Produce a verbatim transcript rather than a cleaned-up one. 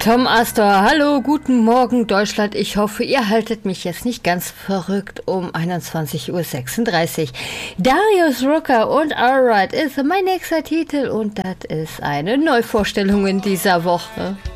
Tom Astor, hallo, guten Morgen Deutschland. Ich hoffe, ihr haltet mich jetzt nicht ganz verrückt um einundzwanzig Uhr sechsunddreißig. Darius Rucker und Alright ist mein nächster Titel und das ist eine Neuvorstellung in dieser Woche.